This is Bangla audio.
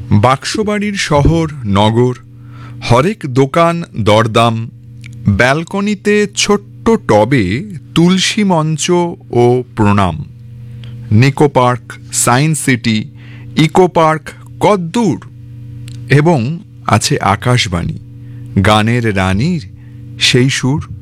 বাক্সবাড়ির শহর নগর, হরেক দোকান দরদাম, ব্যালকনিতে ছোট্ট টবে তুলসী মঞ্চ ও প্রণাম। Nicco park, science city, eco park কদ্দূর, এবং আছে আকাশবাণী, গানের রানীর সেই সুর।